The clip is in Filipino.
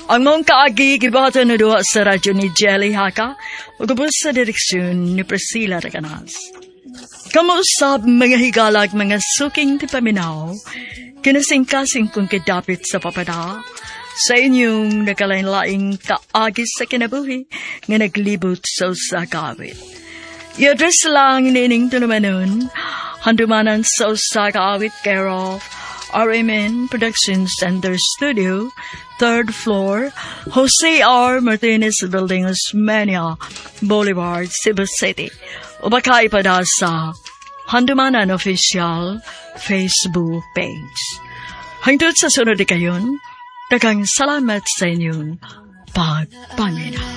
Ang mong kaagi gibata na duha sa radyo ni Jelly Haka o gabos sa direksyon ni Priscilla Reganas. Kamusap mga higalag mga suking tipaminaw, kinasing-kasing kong kadapit sa papada, sa inyong nakalain-laing kaagi sa kinabuhi nga naglibot sa usakawit. I-address lang nining tunamanon, handumanan sa usakawit care of RMN Production Center Studio, 3rd floor, Jose R. Martinez Building, Osmeña Boulevard, Cebu City. O baka ipada sa Handumanan Official Facebook page. Hangtod sa sunod di kayon, daghang salamat sa inyong pagpangina.